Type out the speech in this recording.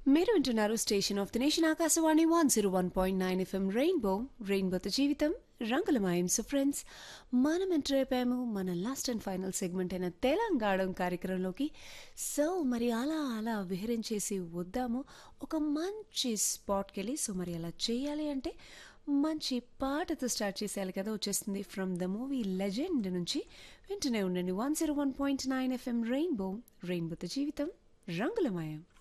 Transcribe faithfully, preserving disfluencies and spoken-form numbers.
మీరు వింటున్నారు station of the nation Akashvani one zero one point nine FM rainbow రెయిన్బోతో జీవితం రంగులమయం. సో ఫ్రెండ్స్, మనం ఎంటర్ అయిపోయాము మన లాస్ట్ అండ్ ఫైనల్ సెగ్మెంట్ అయిన తెలంగాణ కార్యక్రమంలోకి. సో మరి అలా అలా విహరించేసి వద్దాము ఒక మంచి స్పాట్కి వెళ్ళి. సో మరి అలా చేయాలి అంటే మంచి పాటతో స్టార్ట్ చేసేయాలి కదా. వచ్చేస్తుంది ఫ్రమ్ ద మూవీ లెజెండ్ నుంచి. వింటూనే ఉండండి one zero one point nine FM rainbow రెయిన్బోతో జీవితం రంగులమయం.